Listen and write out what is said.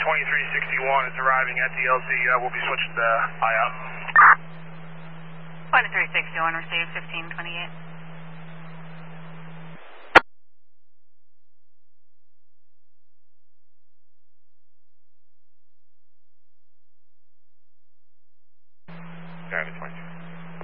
2361 is arriving at DLZ. We'll be switching to IOP. 2361, received 1528. Got it, 22.